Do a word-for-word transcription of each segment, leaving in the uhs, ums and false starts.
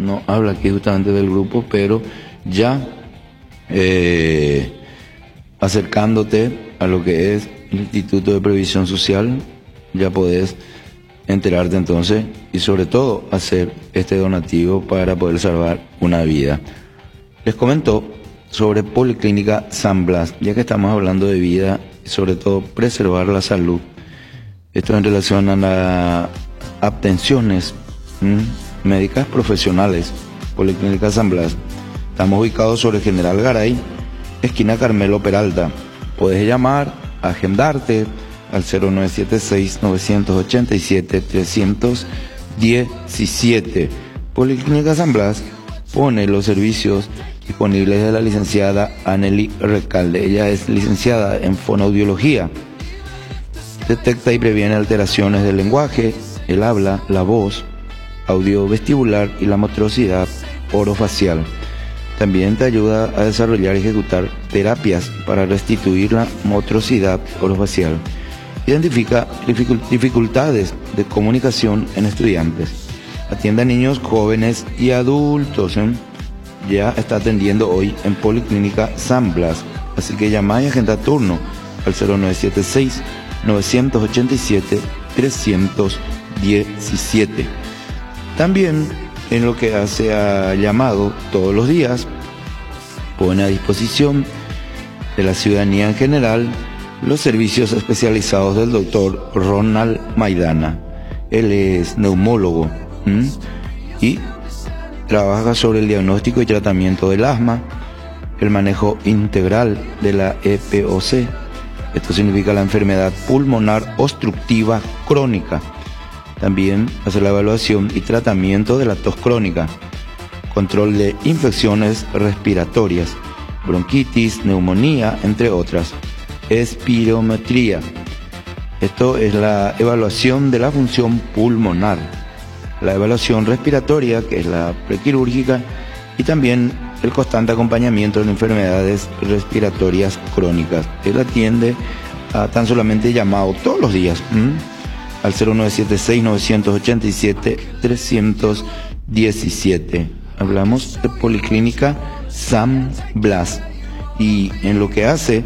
no habla aquí justamente del grupo, pero ya eh, acercándote a lo que es el Instituto de Previsión Social, ya podés enterarte entonces y sobre todo hacer este donativo para poder salvar una vida. Les comento sobre Policlínica San Blas, ya que estamos hablando de vida y sobre todo preservar la salud. Esto en relación a las atenciones ¿m? médicas profesionales. Policlínica San Blas. Estamos ubicados sobre General Garay, esquina Carmelo Peralta. Puedes llamar, agendarte al cero nueve siete seis, nueve ocho siete, tres uno siete. Policlínica San Blas pone los servicios disponibles de la licenciada Anneli Recalde. Ella es licenciada en fonoaudiología. Detecta y previene alteraciones del lenguaje, el habla, la voz, audio vestibular y la motricidad orofacial. También te ayuda a desarrollar y ejecutar terapias para restituir la motricidad orofacial. Identifica dificultades de comunicación en estudiantes. Atiende a niños, jóvenes y adultos. ¿eh? Ya está atendiendo hoy en Policlínica San Blas. Así que llama y agenda turno al cero nueve siete seis, nueve ocho siete, tres uno siete. También en lo que hace a llamado todos los días, pone a disposición de la ciudadanía en general los servicios especializados del doctor Ronald Maidana. Él es neumólogo ¿m? y trabaja sobre el diagnóstico y tratamiento del asma, el manejo integral de la E P O C. Esto significa la enfermedad pulmonar obstructiva crónica. También hace la evaluación y tratamiento de la tos crónica, control de infecciones respiratorias, bronquitis, neumonía, entre otras. Espirometría. Esto es la evaluación de la función pulmonar, la evaluación respiratoria, que es la prequirúrgica, y también el constante acompañamiento de enfermedades respiratorias crónicas. Él atiende a tan solamente llamado todos los días ¿m? al cero nueve siete seis, nueve ocho siete, tres uno siete. Hablamos de Policlínica San Blas. Y en lo que hace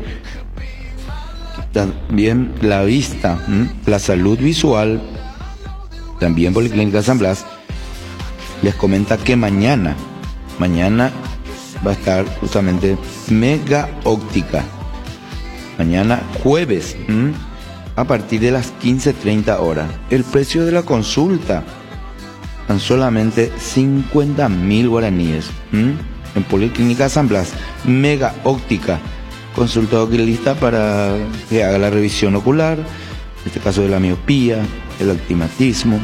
también la vista, ¿m? la salud visual, también Policlínica San Blas les comenta que mañana, mañana va a estar justamente Mega Óptica. Mañana jueves, ¿m? a partir de las quince treinta horas. El precio de la consulta, tan solamente cincuenta mil guaraníes. ¿m? En Policlínica San Blas, Mega Óptica. Consulta oculista para que haga la revisión ocular, en este caso de la miopía, el astigmatismo,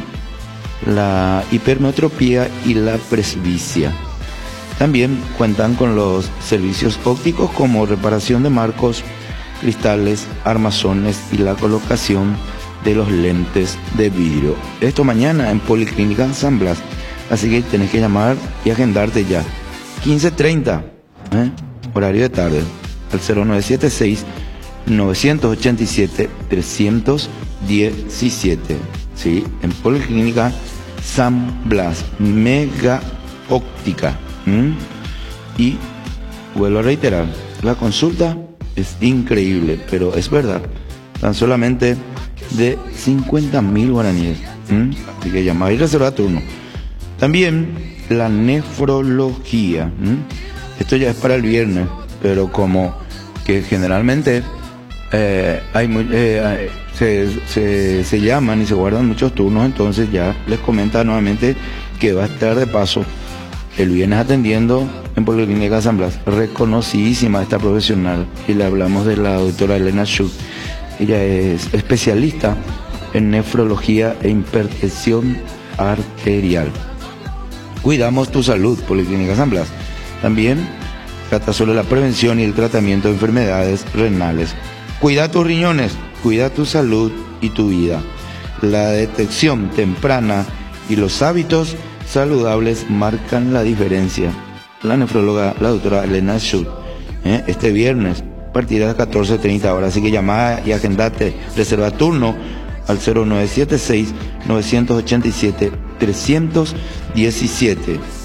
la hipermetropía y la presbicia. También cuentan con los servicios ópticos como reparación de marcos, cristales, armazones y la colocación de los lentes de vidrio. Esto mañana en Policlínica San Blas, así que tenés que llamar y agendarte ya. quince treinta, ¿eh? horario de tarde, al cero nueve siete seis, nueve ocho siete, tres uno siete. ¿sí? En Policlínica San Blas, Mega Óptica. ¿Mm? Y vuelvo a reiterar, la consulta es increíble, pero es verdad, tan solamente de cincuenta mil guaraníes. ¿Mm? Así que llamar y reservar turno. También la nefrología. ¿Mm? Esto ya es para el viernes, pero como que generalmente eh, hay muy, eh, se, se, se llaman y se guardan muchos turnos, entonces ya les comenta nuevamente que va a estar de paso el viernes atendiendo en Policlínica San Blas, reconocidísima esta profesional, y le hablamos de la doctora Elena Schuch. Ella es especialista en nefrología e hipertensión arterial. Cuidamos tu salud, Policlínica San Blas. También trata sobre la prevención y el tratamiento de enfermedades renales. Cuida tus riñones, cuida tu salud y tu vida. La detección temprana y los hábitos saludables marcan la diferencia. La nefróloga, la doctora Elena Schuch, ¿eh? este viernes a partir de las catorce treinta horas. Así que llama y agendate, reserva turno al cero nueve siete seis, nueve ocho siete, tres uno siete.